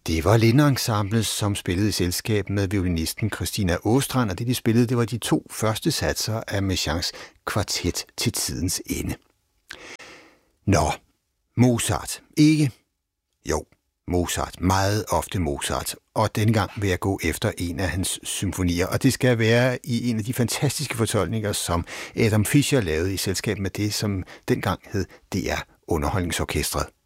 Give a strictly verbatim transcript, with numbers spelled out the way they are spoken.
Det var Linde-ensemblet, som spillede i selskab med violinisten Christina Åstrand, og det de spillede, det var de to første satser af Messiaens kvartet til tidens ende. Nå, Mozart. Ikke? Jo, Mozart. Meget ofte Mozart. Og denne gang vil jeg gå efter en af hans symfonier, og det skal være i en af de fantastiske fortolkninger, som Adam Fischer lavede i selskab med det, som dengang hed D R Underholdningsorkestret.